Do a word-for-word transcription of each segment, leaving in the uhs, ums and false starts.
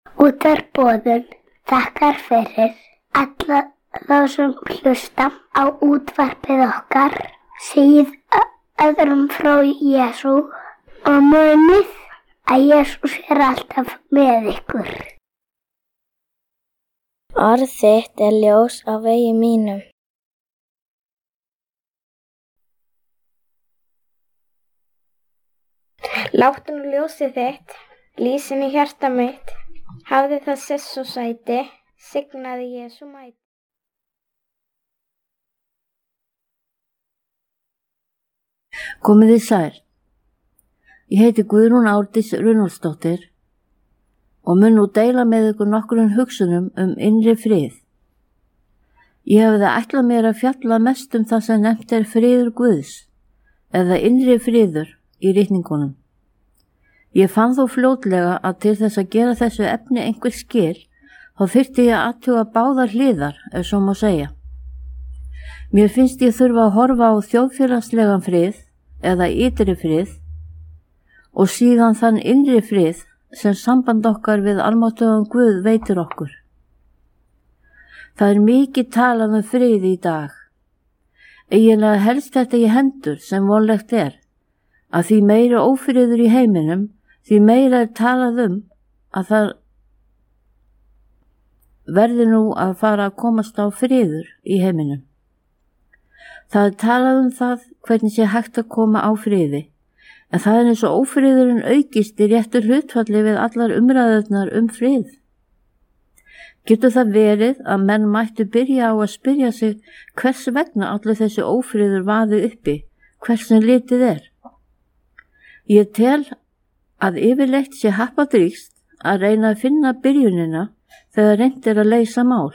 Útvarpsboðun þakkar fyrir alla þá sem hlusta á útvarpið okkar, segið öðrum frá Jesú og munið að Jesús er alltaf með ykkur. Orð þitt er ljós á vegi mínum. Láttu nú ljósið þitt, lýsin í hjarta mitt, hafði það sess og sæti, signaði Jesú mæti. Komið þið sæl. Ég heiti Guðrún Árdís Runólfsdóttir og mun nú deila með ykkur nokkrum hugsunum um innri frið. Ég hefði ætlað mér að fjalla mest um það sem nefnt er friður Guðs eða innri friður í ritningunum. Ég fann þó fljótlega að til þess að gera þessu efni einhver skil, þá þyrfti ég að athuga báðar hliðar, ef svo má segja. Mér finnst ég þurfa að horfa á þjóðfélagslegan frið eða ytri frið og síðan þann innri frið sem samband okkar við almáttugan Guð veitir okkur. Það er mikið talað um frið í dag. Eiginlega helst þetta í hendur sem vonlegt er, að því meira ófriður í heiminum, því meira er talað um að það verði nú að fara að komast á friður í heiminum. Það er talað um það hvernig sé hægt að koma á friði, en það er eins og ófriðurinn aukist í réttu hlutfalli við allar umræðurnar um frið. Getur það verið að menn mættu byrja á að spyrja sig hvers vegna allir þessi ófriður vaði uppi, hversin litið er? Ég tel að yfirleitt sé happadrýgst að reyna að finna byrjunina þegar reynt er að leysa mál.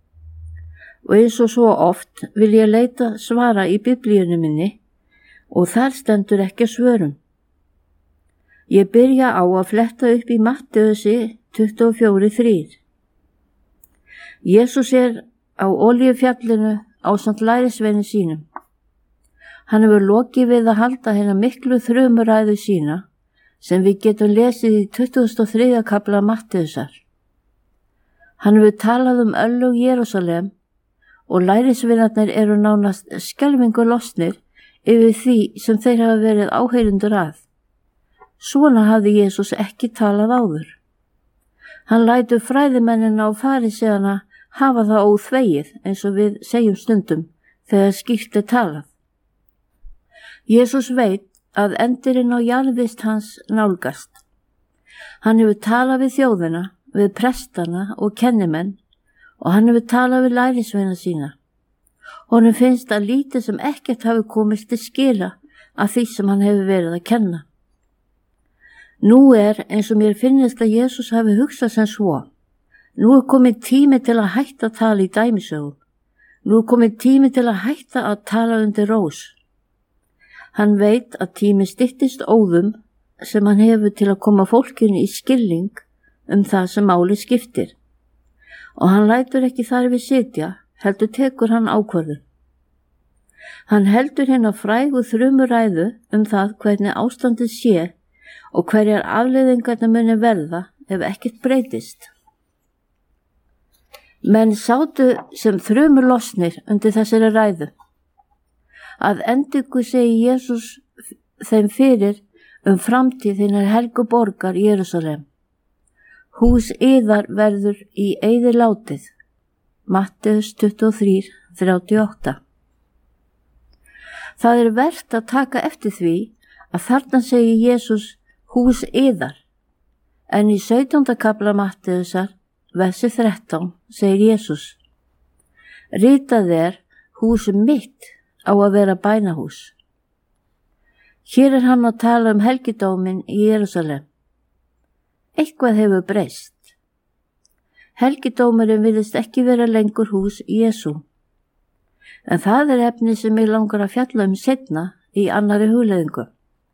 Og eins og svo oft vil ég leita svara í biblíunni minni og þar stendur ekki svörum. Ég byrja á að fletta upp í Mattheusi tuttugu og fjögur þrjú. Jesús er á Olíufjallinu ásamt lærisveinum sínum. Hann hefur lokið við að halda hérna miklu þrumuræðu sína sem við getum lesið í tuttugasta og þriðja kafla Mattheusar. Hann hefur talað um örlög Jerúsalem og lærisveinarnir eru nánast skelfingu lostnir yfir því sem þeir hafa verið áheyrendur að. Svona hafði Jesús ekki talað áður. Hann lætur fræðimennina og farisejana hafa það óþvegið eins og við segjum stundum þegar skýrt er talað. Jesús veit að endirinn á jarðvist hans nálgast. Hann hefur talað við þjóðina, við prestana og kennimenn og hann hefur talað við lærisveina sína. Honum finnst að lítið sem ekkert hafi komist til skila af því sem hann hefur verið að kenna. Nú er eins og mér finnist að Jesús hafi hugsað sem svo. Nú er komið tími til að hætta að tala í dæmisögum. Nú er komið tími til að hætta að tala undir rós. Hann veit að tími styttist óðum sem hann hefur til að koma fólkinu í skilning um það sem máli skiptir. Og hann lætur ekki þar við sitja, heldur tekur hann ákvörðun. Hann heldur hérna frægu þrumuræðu um það hvernig ástandið sé og hverjar afleiðingarnar muni verða ef ekkert breytist. Menn sátu sem þrumur losnir undir þessari ræðu. Að endingu segi Jesús þeim fyrir um framtíð hinnar helgu borgar Jerúsalem. Hús yðar verður í eyði látið. Matteus tuttugu og þrjú þrjátíu og átta. Það er vert að taka eftir því að þarna segi Jesús hús yðar, en í sautjánda kafla Matteusar, versi þrettán, segir Jesús: Ritað er hús mitt á að vera bænahús. Hér er hann að tala um helgidóminn í Jerúsalem. Eitthvað hefur breyst. Helgidómurinn virðist ekki vera lengur hús Jesú. En það er efni sem ég langar að fjalla um seinna í annarri hugleiðingu.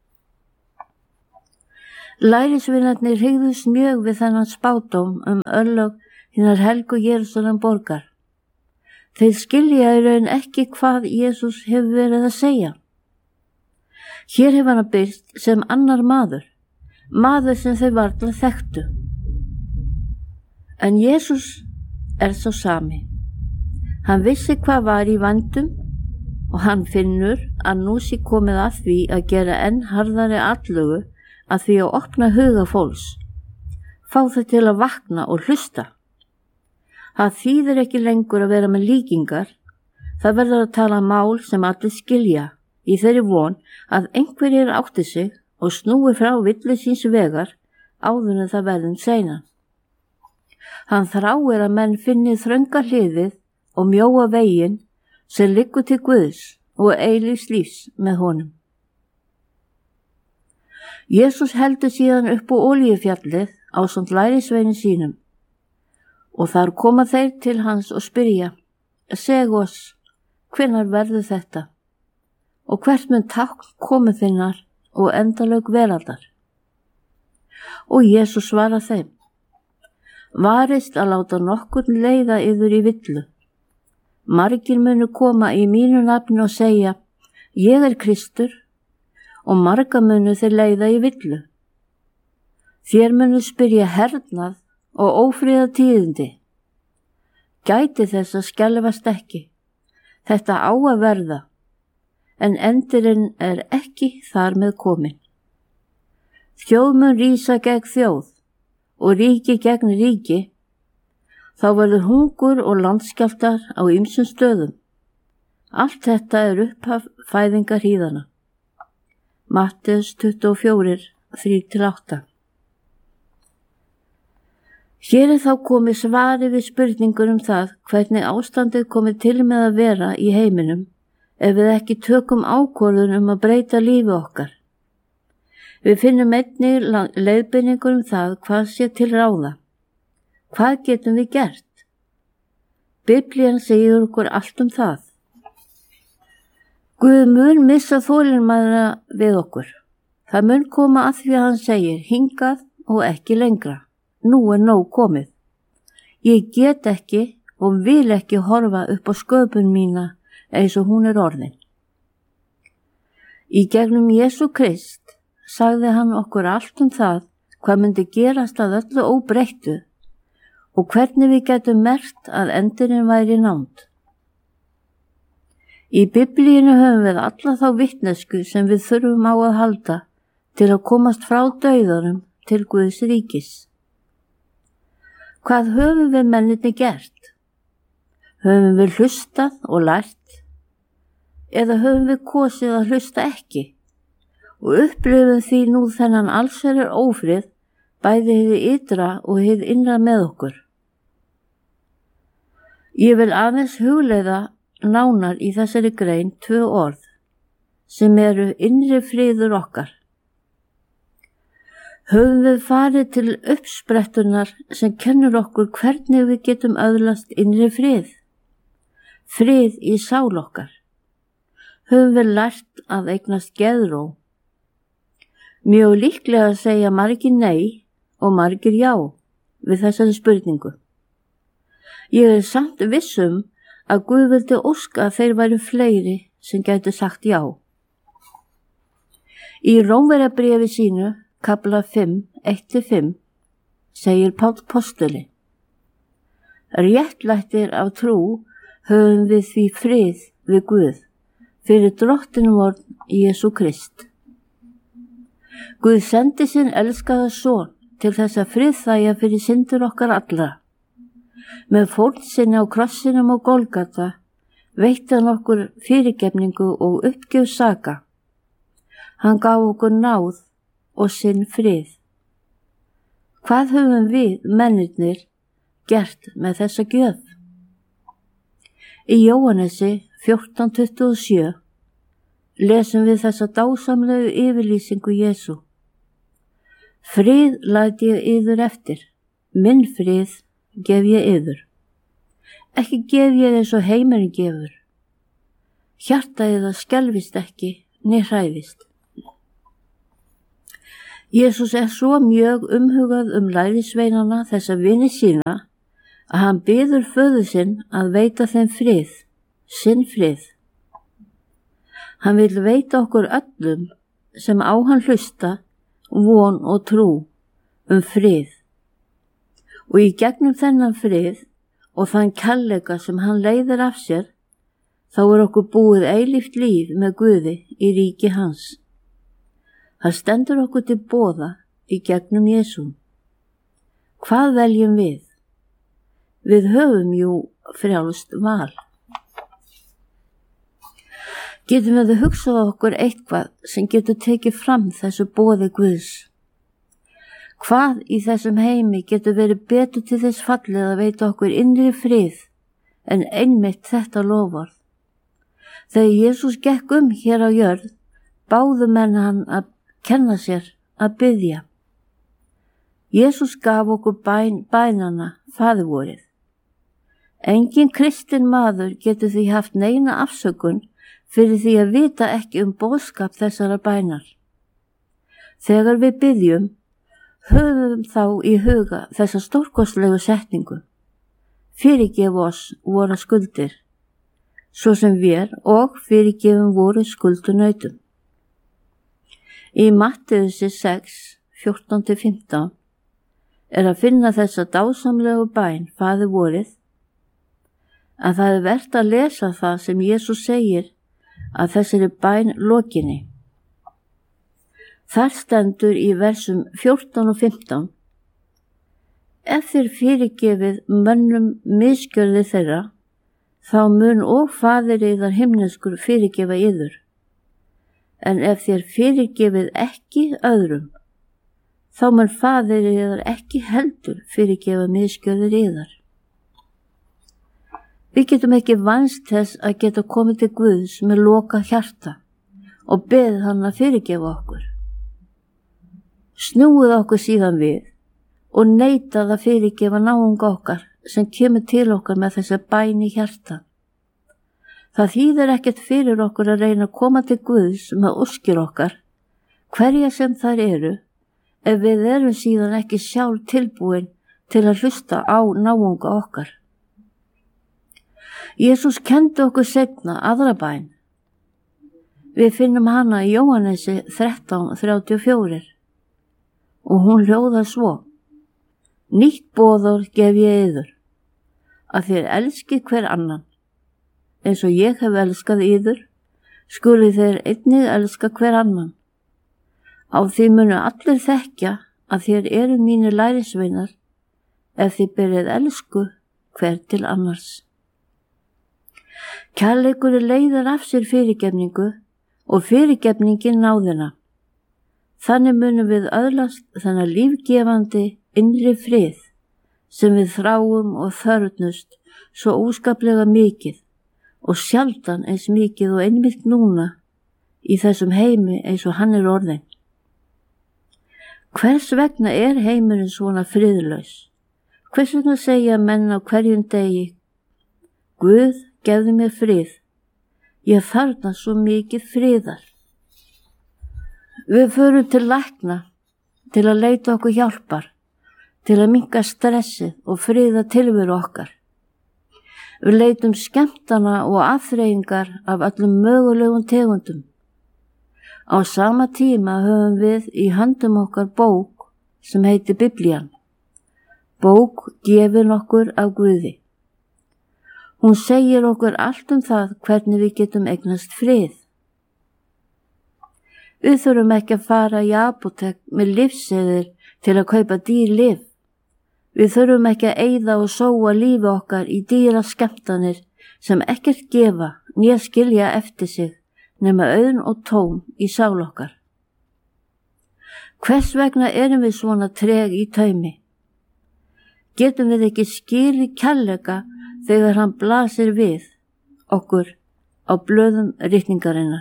Lærisveinarnir hryggðust mjög við þennan spádóm um örlög hinnar helgu Jerúsalem borgar. Þeir skilja í raun ekki hvað Jesús hefur verið að segja. Hér hefur hann birst sem annar maður, maður sem þau varla þekktu. En Jesús er sá sami. Hann vissi hvað var í vandum og hann finnur að nú sé komið að því að gera enn harðari atlögu að því að opna huga fólks, fá þau til að vakna og hlusta. Það þýðir ekki lengur að vera með líkingar, það verður að tala mál sem allir skilja í þeirri von að einhverjir átti sig og snúi frá villu síns vegar áður en það verðum seinan. Hann þráir að menn finni þrönga hliðið og mjóa veginn sem liggur til Guðs og eilífs lífs með honum. Jesús heldur síðan upp á Olíufjallið ásamt lærisveinum sínum og þar koma þeir til hans og spyrja, seg oss, hvenær verður þetta og hvert mun tákn komu þinnar og endalög veraldar? Og Jesús svarar þeim, varist að láta nokkurn leiða yður í villu. Margir munu koma í mínu nafni og segja, ég er Kristur, og marga munu þeir leiða í villu. Þér munu spyrja hernað og ófríða tíðindi. Gæti þess að skelfast ekki. Þetta á að verða, en endurinn er ekki þar með komin. Þjóð mun rísa gegn þjóð og ríki gegn ríki. Þá verður hungur og landskjálftar á ýmsum stöðum. Allt þetta er upphaf fæðingar hríðana. Matteus tuttugu og fjögur, þrjú til átta. Hér er þá komið svari við spurningur um það hvernig ástandið komið til með að vera í heiminum ef við ekki tökum ákvörðun um að breyta lífi okkar. Við finnum einnig leiðbeiningur um það hvað sé til ráða. Hvað getum við gert? Biblían segir okkur allt um það. Guð mun missa þolinmæðina við okkur. Það mun koma að því að hann segir hingað og ekki lengra. Nú er nóg komið. Ég get ekki og vil ekki horfa upp á sköpun mína eins og hún er orðin. Í gegnum Jesú Krist sagði hann okkur allt um það hvað myndi gerast að öllu óbreyttu og hvernig við getum merkt að endurinn væri nánd. Í Biblíinu höfum við alla þá vitnesku sem við þurfum á að halda til að komast frá dauðanum til Guðs ríkis. Hvað höfum við mennirni gert? Höfum við hlustað og lært? Eða höfum við kosið að hlusta ekki? Og upplifum því nú þennan allsherjar ófrið, bæði hið ytra og hið innra með okkur. Ég vil aðeins hugleiða nánar í þessari grein tvö orð, sem eru innri friður okkar. Höfum við farið til uppsprettunar sem kennur okkur hvernig við getum öðlast innri frið, frið í sál okkar. Höfum við lært að eignast geðró. Mjög líklega segja margir nei og margir já við þessari spurningu. Ég er samt vissum að Guð vildi óska að þeir væru fleiri sem gætu sagt já. Í Rómverjabréfi sínu, kafla fimm, eitt til fimm, segir Páll postuli: Réttlættir af trú höfum við því frið við Guð fyrir drottinum vor Jesú Krist. Guð sendi sinn elskaða son til þess að friðþægja fyrir syndir okkar allra. Með fórn sinni á krossinum og Golgata veitti hann okkur fyrirgefningu og uppgjöf saka. Hann gaf okkur náð og sinn frið. Hvað höfum við, mennirnir, gert með þessa gjöf? Í Jóhannesi fjórtán tuttugu og sjö lesum við þessa dásamlegu yfirlýsingu Jesú. Frið læt ég yður eftir, minn frið gef ég yður. Ekki gef ég eins og heimurinn gefur. Hjarta yðar skelfist ekki, né hræðist. Jesús er svo mjög umhugað um lærisveinana þessa vini sína að hann biður föður sinn að veita þeim frið, sinn frið. Hann vil veita okkur öllum sem á hann hlusta von og trú um frið. Og í gegnum þennan frið og þann kærleika sem hann leiðir af sér, þá er okkur búið eilíft líf með Guði í ríki hans. Það stendur okkur til boða í gegnum Jesú. Hvað veljum við? Við höfum jú frjálst val. Getum við að hugsa okkur eitthvað sem getur tekið fram þessu boði Guðs? Hvað í þessum heimi getur verið betur til þess fallið að veita okkur innri frið en einmitt þetta loforð? Þegar Jesús gekk um hér á jörð, báðu menn hann að kenna sér að biðja. Jesús gaf okkur bæn, bænana faðirvorið. Engin kristinn maður getur því haft neina afsökun fyrir því að vita ekki um boðskap þessara bænar. Þegar við biðjum, höfum þá í huga þessa stórkostlegu setningu. Fyrirgef oss voru skuldir, svo sem við og fyrirgefum voru skuldunautum. Í Mattheussi sex, fjórtán til fimmtán er að finna þessa dásamlegu bæn faðir vorið, að það er vert að lesa það sem Jesús segir að þessari bæn lokinni. Þar stendur í versum fjórtán og fimmtán: Ef þér fyrirgefið mönnum misgjörði þeirra, þá mun og faðir yðar himneskur fyrirgefa yður. En ef þér fyrirgefið ekki öðrum, þá mun faðir yðar ekki heldur fyrirgefa misgjörðir yðar. Við getum ekki vænst þess að geta komið til Guðs með loka hjarta og beðið hann að fyrirgefa okkur. Snúið okkur síðan við og neitað að fyrirgefa náunga okkar sem kemur til okkar með þessa bæn í hjarta. Það þýðir ekkert fyrir okkur að reyna að koma til Guðs með óskir okkar, hverja sem þær eru, ef við erum síðan ekki sjálf tilbúin til að hlusta á náunga okkar. Jesús kenndi okkur seinna aðra bæn. Við finnum hana í Jóhannesi þrettán þrjátíu og fjögur og hún hljóðar svo: Nýtt boðorð gef ég yður, að þér elskið hver annan. Eins og ég hef elskað yður, skuli þeir einnig elska hver annan. Á því munu allir þekkja að þér eru mínir lærisveinar, ef þið berið elsku hver til annars. Kærleikur leiðir af sér fyrirgefningu og fyrirgefningin náðina. Þannig munum við öðlast þennan lífgefandi innri frið sem við þráum og þörfnust svo óskaplega mikið og sjaldan eins mikið og einmitt núna í þessum heimi eins og hann er orðinn. Hvers vegna er heimurinn svona friðlaus? Hvers vegna segja menn á hverjum degi: Guð, gefðu mér frið, ég þarna svo mikið friðar. Við förum til lækna til að leita okkur hjálpar, til að minnka stressið og friða tilveru okkar. Við leitum skemmtana og afþreyingar af öllum mögulegum tegundum. Á sama tíma höfum við í höndum okkar bók sem heitir Biblían, bók gefin okkur af Guði. Hún segir okkur allt um það hvernig við getum eignast frið. Við þurfum ekki að fara í apótek með lyfseðil til að kaupa dýr lyf. Við þurfum ekki að eyða og sóa lífi okkar í dýra skemmtanir sem ekkert gefa né skilja eftir sig nema auðn og tóm í sál okkar. Hvers vegna erum við svona treg í taumi? Getum við ekki skilið kærleika þegar hann blasir við okkur á blöðum ritningarinnar?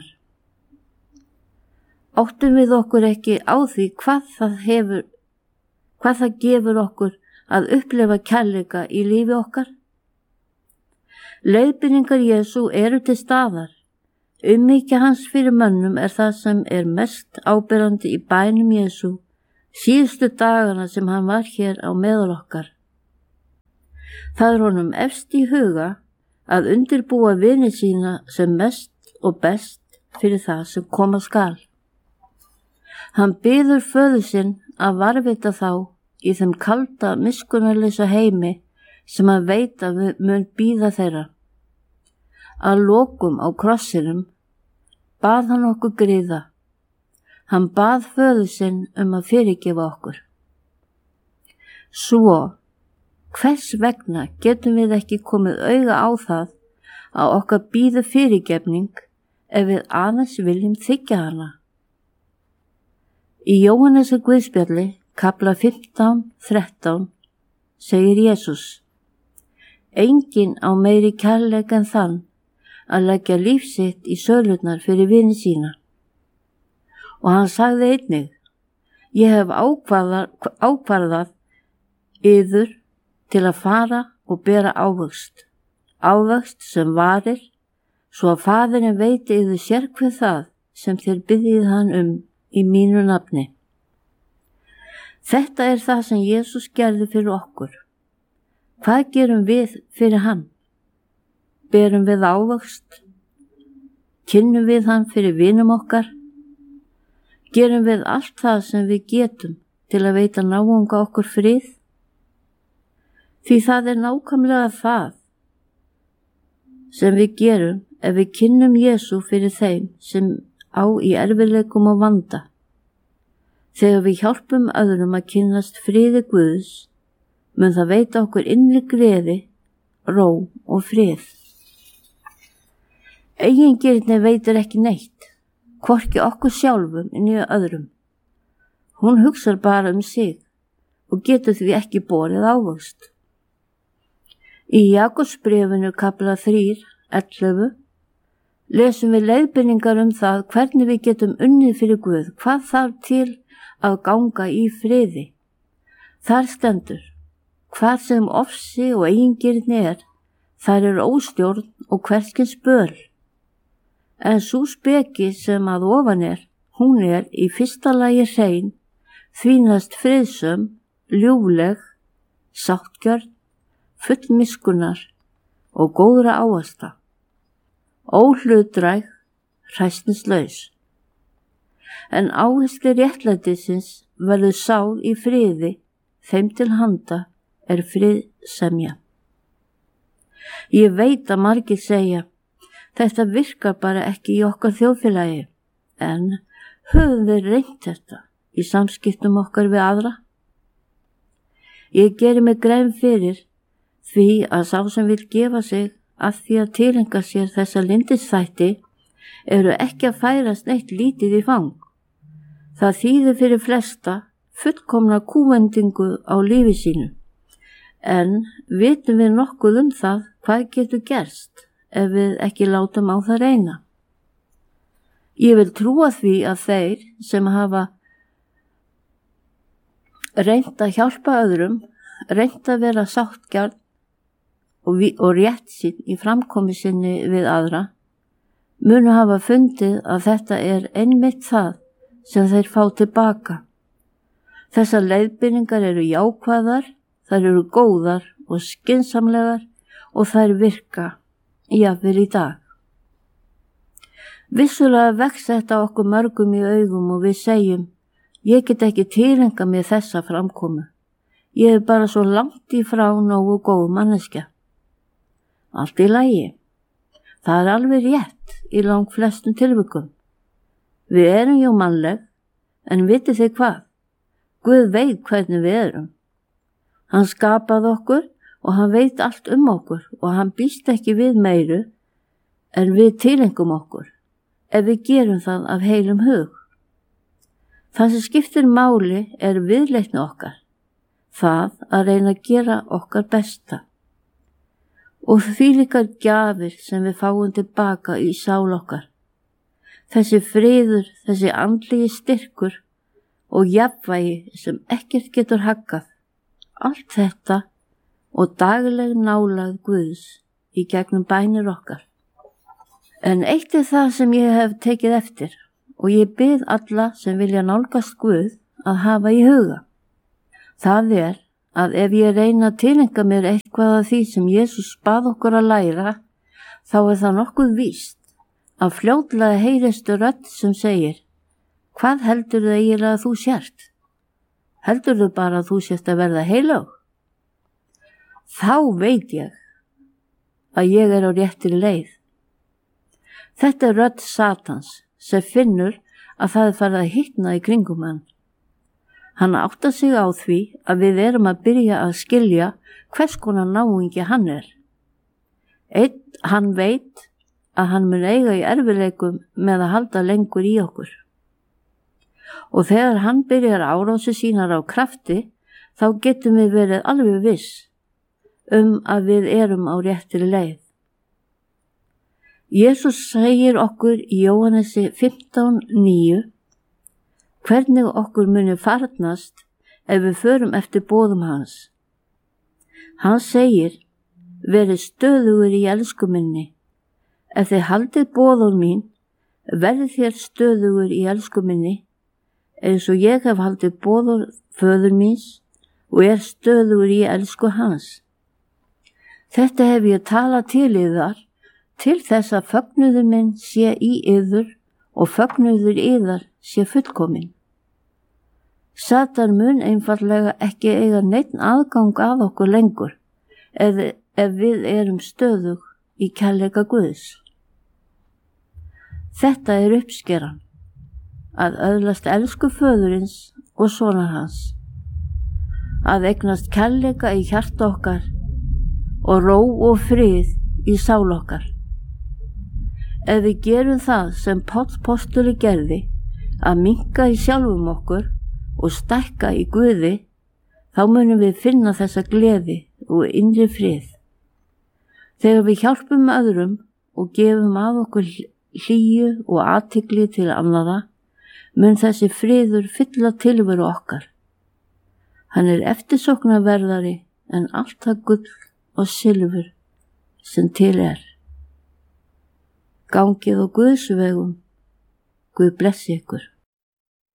Áttum við okkur ekki á því hvað það hefur, hvað það gefur okkur að upplifa kærleika í lífi okkar? Leiðbeiningar Jesú eru til staðar. Umhyggja hans fyrir mönnum er það sem er mest áberandi í bænum Jesú síðustu dagana sem hann var hér á meðal okkar. Það er honum efst í huga að undirbúa vini sína sem mest og best fyrir það sem koma skal. Hann biður föður sinn að varðveita þá í þeim kalda, miskunnarlausa heimi sem hann veit að mun bíða þeirra. Að lokum á krossinum bað hann okkur gríða. Hann bað föður sinn um að fyrirgefa okkur. Svo, hvers vegna getum við ekki komið auga á það að okkar bíðu fyrirgefning ef við aðeins viljum þiggja hana? Í Jóhannesar Guðspjalli, kafla fimmtán þrettán, segir Jesús: Enginn á meiri kærleik en þann að leggja líf sitt í sölurnar fyrir vini sína. Og hann sagði einnig: Ég hef ákvarðað, ákvarðað yður til að fara og bera ávöxt, ávöxt sem varir, svo að Faðirinn veiti yður sérhver það sem þér biðjið hann um í mínu nafni. Þetta er það sem Jesús gerði fyrir okkur. Hvað gerum við fyrir hann? Berum við ávöxt? Kynnum við hann fyrir vinum okkar? Gerum við allt það sem við getum til að veita náunga okkur frið? Því það er nákvæmlega það sem við gerum ef við kynnum Jesú fyrir þeim sem á í erfiðleikum og vanda. Þegar við hjálpum öðrum að kynnast friði Guðs, mun það veita okkur innri gleði, ró og frið. Eigingirni veitir ekki neitt, hvorki okkur sjálfum né öðrum. Hún hugsar bara um sig og getur því ekki borið ávöxt. Í Jakobsbréfinu kafla þrjú ellefu lesum við leiðbeiningar um það hvernig við getum unnið fyrir Guð, hvað þarf til að ganga í friði. Þar stendur: Hvað sem ofsi og eigingirni er, þar er óstjórn og hverskins böl. En sú speki sem að ofan er, hún er í fyrsta lagi hrein, þvínast friðsöm, ljúfleg, sáttgjörn, full miskunnar og góðra ávaxta, óhlutdræg, hræsnislaus. En áherslu réttlætisins verður sáð í friði, þeim til handa er friðsemja. Ég veit að margir segja: Þetta virkar bara ekki í okkar þjóðfélagi, en höfum við reynt þetta í samskiptum okkar við aðra? Ég geri mig grein fyrir því að sá sem vill gefa sig að því að tileinka sér þessa lyndisþætti eru ekki að færast neitt lítið í fang. Það þýðir fyrir flesta fullkomna kúvendingu á lífi sínu. En vitum við nokkuð um það hvað getur gerst ef við ekki látum á það reyna? Ég vil trúa því að þeir sem hafa reynt að hjálpa öðrum, reynt að vera sáttgjörn og, og rétt sín í framkomi sinni við aðra, munu hafa fundið að þetta er einmitt það sem þeir fá tilbaka. Þessar leiðbeiningar eru jákvæðar, þær eru góðar og skynsamlegar og þær virka, jafnvel í dag. Vissulega vex þetta okkur mörgum í augum og við segjum: Ég get ekki tileinkað mér þessa framkomu. Ég er bara svo langt í frá nógu góð manneskja. Allt í lagi. Það er alveg rétt í langt flestum tilvikum. Við erum jú mannleg, en vitið þið hvað? Guð veit hvernig við erum. Hann skapaði okkur og hann veit allt um okkur og hann býst ekki við meiru en við tilengum okkur, ef við gerum það af heilum hug. Það sem skiptir máli er viðleitni okkar, það að reyna að gera okkar besta. Og þvílíkar gjafir sem við fáum tilbaka í sál okkar. Þessi friður, þessi andlegi styrkur og jafnvægi sem ekkert getur haggað. Allt þetta og dagleg nálægð Guðs í gegnum bænir okkar. En eitt er það sem ég hef tekið eftir og ég bið alla sem vilja nálgast Guð að hafa í huga. Það er að ef ég reyna að tileinka mér eitthvað af því sem Jesús bað okkur að læra, þá er það nokkuð víst að fljótlega heyrist rödd sem segir: Hvað heldur það eiginlega að þú sért? Heldurðu bara að þú sést að verða heilög? Þá veit ég að ég er á réttri leið. Þetta er rödd Satans sem finnur að það er farið að hitna í kringum hann. Hann áttar sig á því að við erum að byrja að skilja hvers konar náungi hann er. Einn, hann veit að hann mun eiga í erfiðleikum með að halda lengur í okkur. Og þegar hann byrjar árási sínar á krafti, þá getum við verið alveg viss um að við erum á réttri leið. Jesús segir okkur í Jóhannesi fimmtán níu hvernig okkur muni farnast ef við förum eftir boðum hans. Hann segir, verið stöðugur í elsku minni. Ef þið haldið boðum mín, verðið þér stöðugur í elsku minni, eins og ég hef haldið boðum föður míns og er stöðugur í elsku hans. Þetta hef ég talað til yðar, til þess að fögnuður minn sé í yður og fögnuður yðar sé fullkomin. Satan mun einfallega ekki eiga neinn aðgang að okkur lengur, ef, ef við erum stöðug í kærleika Guðs. Þetta er uppskeran, að öðlast elsku föðurins og sonar hans, að eignast kærleika í hjarta okkar og ró og frið í sál okkar. Ef við gerum það sem Páll postuli gerði, að minnka í sjálfum okkur og stækka í Guði, þá munum við finna þessa gleði og innri frið. Þegar við hjálpum öðrum og gefum að okkur hlýju og athygli til annarra, mun þessi friður fylla tilveru okkar. Hann er eftirsóknarverðari en allt það gull og silfur sem til er. Gangið á Guðs vegum. Guð blessi ykkur.